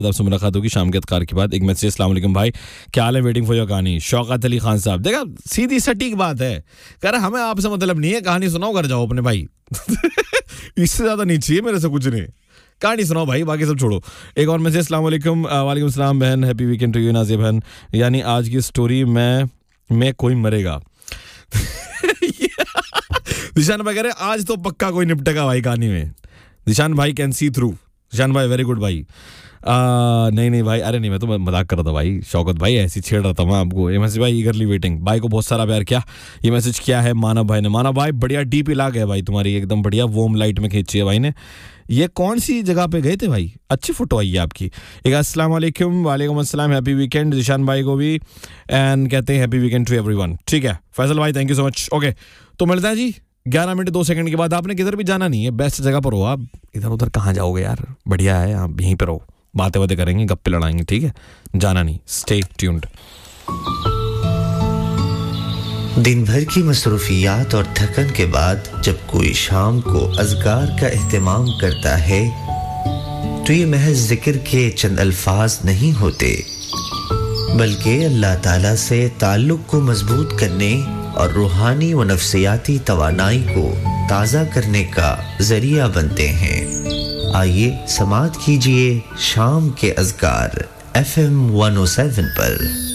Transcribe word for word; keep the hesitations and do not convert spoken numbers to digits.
आपसे मुलाकात होगी शाम के अज़कार के बाद. एक मैसेज, अस्सलाम वालेकुम भाई, क्या हाल है, वेटिंग फॉर योर कहानी. शौकत अली खान साहब, देखा सीधी सटीक बात है, कह रहा हमें आपसे मतलब नहीं है, कहानी सुनाओ, घर जाओ अपने भाई. इससे ज्यादा नहीं चाहिए मेरे से कुछ नहीं, कहानी सुनाओ भाई, बाकी सब छोड़ो. एक और मैसेज, अस्सलाम वालेकुम. वालेकुम सलाम बहन, happy weekend to you Nazia बहन. यानी आज की स्टोरी में में कोई मरेगा. दिशान भाई कह रहे आज तो पक्का कोई निपटेगा भाई कहानी में. दिशान भाई कैन सी थ्रू. दिशान भाई वेरी गुड भाई. आ, नहीं नहीं भाई, अरे नहीं, मैं तो मजाक कर रहा था भाई. शौकत भाई ऐसी छेड़ रहा था मैं आपको. ये मैसेज भाई ईगरली वेटिंग, भाई को बहुत सारा प्यार. क्या ये मैसेज क्या है मानव भाई ने. मानव भाई बढ़िया डीप इलाक है भाई तुम्हारी, एकदम बढ़िया वॉर्म लाइट में खींची है भाई ने. ये कौन सी जगह पे गए थे भाई, अच्छी फोटो आई है आपकी. एक अस्सलाम वालेकुम. वालेकुम अस्सलाम, हैप्पी वीकेंड जिशान भाई को भी, एंड कहते हैं हैप्पी वीकेंड टू एवरीवन. ठीक है फैसल भाई, thank you so much. Okay तो मिलता है जी ग्यारह मिनट दो सेकंड के बाद. आपने किधर भी जाना नहीं है, बेस्ट जगह पर हो आप. इधर उधर कहाँ जाओगे यार, बढ़िया है आप यहीं पर रहो, बातें बातें करेंगे, गप्पे लड़ाएंगे, ठीक है, जाना नहीं. Stay tuned. दिन भर की मसरूफियात और थकन के बाद जब कोई शाम को अज़कार का एहतमाम करता है तो ये महज जिक्र के चंद अल्फाज नहीं होते, बल्कि अल्लाह ताला से ताल्लुक़ को मजबूत करने और रूहानी व नफ्सियाती तवानाई को ताज़ा करने का ज़रिया बनते हैं. आइए समाअत कीजिए शाम के अज़कार F M one O seven पर.